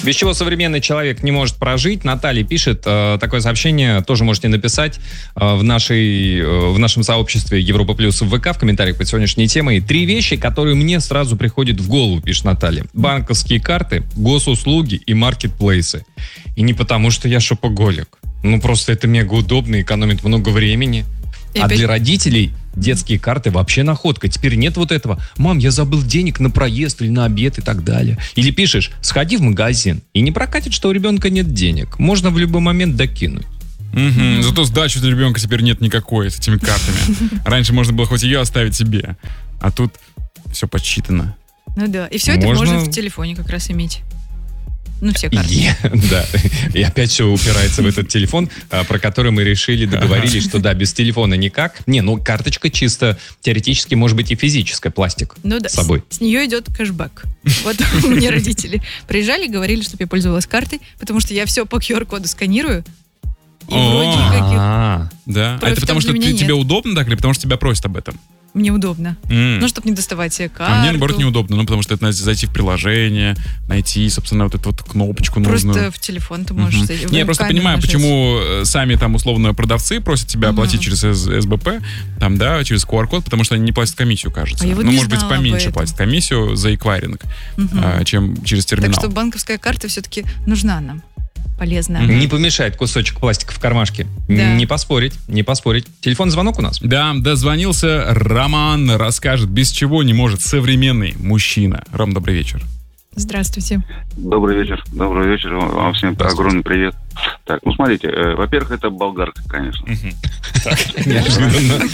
Без чего современный человек не может прожить. Наталья пишет такое сообщение, тоже можете написать в нашем сообществе Европа Плюс в ВК в комментариях под сегодняшней темой. 3 вещи, которые мне сразу приходят в голову, пишет Наталья. Банковские карты, госуслуги и маркетплейсы. И не потому, что я шопоголик. Ну, просто это мега удобно, экономит много времени. А для родителей детские карты вообще находка. Теперь нет вот этого: мам, я забыл денег на проезд или на обед и так далее. Или пишешь: сходи в магазин. И не прокатит, что у ребенка нет денег. Можно в любой момент докинуть. Зато сдачи для ребенка теперь нет никакой с этими картами. Раньше можно было хоть ее оставить себе. А тут все подсчитано. Ну да, и все это можно в телефоне как раз иметь. Ну, все карты. Да, и опять все упирается в этот телефон, про который мы договорились, что да, без телефона никак. Карточка чисто теоретически может быть и физическая, пластик с собой. С нее идет кэшбэк. Вот у меня родители приезжали, говорили, чтобы я пользовалась картой, потому что я все по QR-коду сканирую. И вроде никаких. Да. А это потому что тебе удобно так или потому что тебя просят об этом? Мне удобно. Ну, чтобы не доставать себе карту. А мне, наоборот, неудобно. Потому что это надо зайти в приложение, найти, собственно, вот эту вот кнопочку нужную. Просто в телефон ты можешь зайти. Я просто понимаю, почему сами там условно продавцы просят тебя оплатить через СБП, там, да, через QR-код, потому что они не платят комиссию, кажется. Может быть, поменьше платят комиссию за эквайринг, чем через терминал. Так что банковская карта все-таки нужна нам. Полезная. Не помешает кусочек пластика в кармашке. Да. Не поспорить. Телефонный звонок у нас? Да, дозвонился Роман, расскажет, без чего не может современный мужчина. Ром, добрый вечер. Здравствуйте. Добрый вечер. Вам всем огромный привет. Так, смотрите, во-первых, это болгарка, конечно. Неожиданно.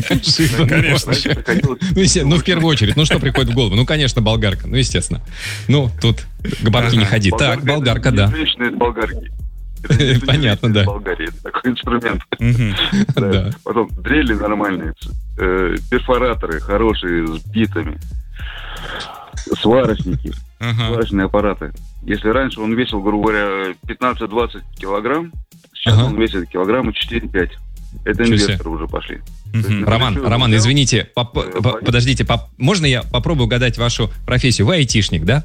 Ну, в первую очередь, что приходит в голову? Конечно, болгарка, естественно. Тут к бабке не ходи. Так, болгарка, да. Женщины — это болгарки. Понятно, да. Болгария — это такой инструмент. Потом дрели нормальные, перфораторы хорошие, с битами, сварочники. Сварочные аппараты. Если раньше он весил, грубо говоря, 15-20 килограмм, сейчас он весит килограмма 4-5. Это инвесторы уже пошли. Роман, извините, подождите, можно я попробую угадать вашу профессию? Вы айтишник, да?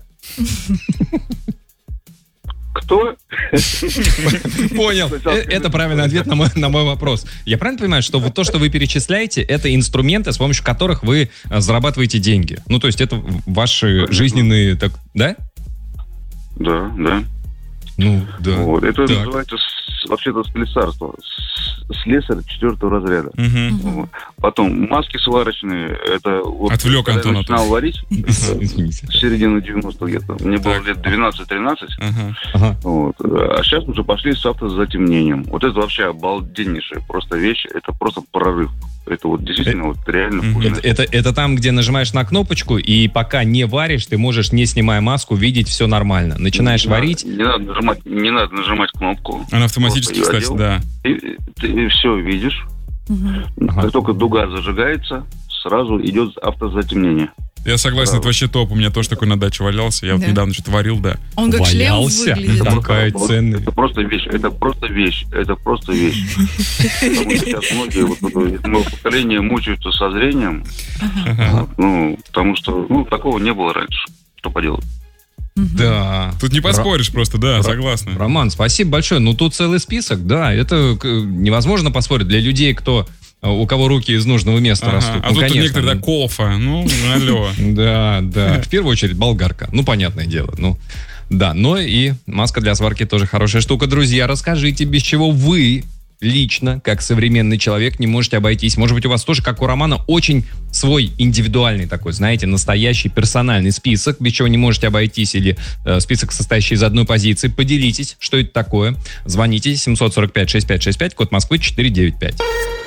Кто? Понял. Это правильный ответ на мой вопрос. Я правильно понимаю, что вот то, что вы перечисляете, это инструменты, с помощью которых вы зарабатываете деньги? Ну, то есть это ваши жизненные... Да? Да. Ну, да. Вот. Это называется вообще-то слесарство. Слесарь 4-го разряда. Вот. Потом маски сварочные. Это вот отвлек Антона. Я начинал варить с середины 90-х где-то. Мне было лет 12-13. Вот. А сейчас уже пошли с автозатемнением. Вот это вообще обалденнейшая просто вещь. Это просто прорыв. Это вот действительно вот реально вкусно. Это там, где нажимаешь на кнопочку, и пока не варишь, ты можешь, не снимая маску, видеть все нормально. Начинаешь варить... Не надо нажимать кнопку. Она автоматически, кстати, да. Ты все видишь. Как только дуга зажигается, сразу идет автозатемнение. Я согласен, это вообще топ. У меня тоже такой на даче валялся. Я вот недавно что-то варил, да. Он как шлем выглядит. Такая ценная. Это просто вещь. Потому что сейчас многие мое поколение мучаются со зрением. Потому что такого не было раньше. Что поделать? Да. Тут не поспоришь просто, да, согласна. Роман, спасибо большое. Тут целый список, да. Это невозможно поспорить для людей, у кого руки из нужного места растут. А тут некоторые, кофа. Алло. Да. В первую очередь болгарка. Понятное дело. Да, но и маска для сварки тоже хорошая штука. Друзья, расскажите, без чего вы лично, как современный человек, не можете обойтись. Может быть, у вас тоже, как у Романа, очень свой индивидуальный такой, знаете, настоящий персональный список, без чего не можете обойтись, или список, состоящий из одной позиции. Поделитесь, что это такое. Звоните 745-6565, код Москвы 495.